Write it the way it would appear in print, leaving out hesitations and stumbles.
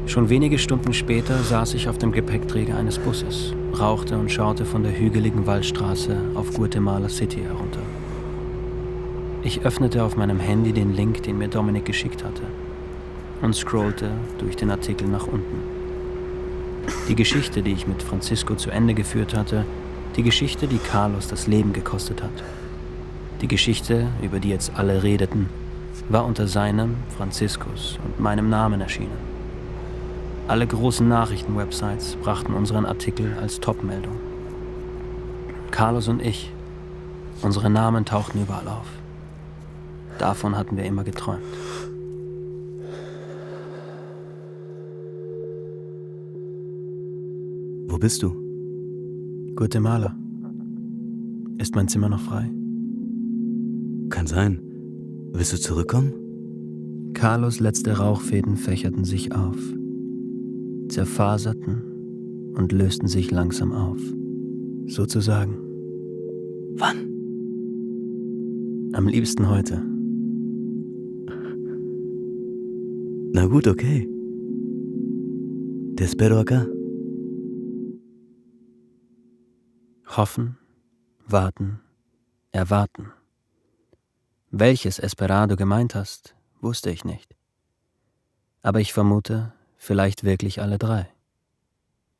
Schon wenige Stunden später saß ich auf dem Gepäckträger eines Busses, rauchte und schaute von der hügeligen Waldstraße auf Guatemala City herunter. Ich öffnete auf meinem Handy den Link, den mir Dominik geschickt hatte, und scrollte durch den Artikel nach unten. Die Geschichte, die ich mit Francisco zu Ende geführt hatte, die Geschichte, die Carlos das Leben gekostet hat. Die Geschichte, über die jetzt alle redeten, war unter seinem, Franciscos und meinem Namen erschienen. Alle großen Nachrichtenwebsites brachten unseren Artikel als Top-Meldung. Carlos und ich, unsere Namen tauchten überall auf. Davon hatten wir immer geträumt. Wo bist du? Guatemala. Ist mein Zimmer noch frei? Kann sein. Willst du zurückkommen? Carlos' letzte Rauchfäden fächerten sich auf, zerfaserten und lösten sich langsam auf. Sozusagen. Wann? Am liebsten heute. Na gut, okay. Te espero acá. Hoffen, warten, erwarten. Welches Esperado gemeint hast, wusste ich nicht. Aber ich vermute, vielleicht wirklich alle drei.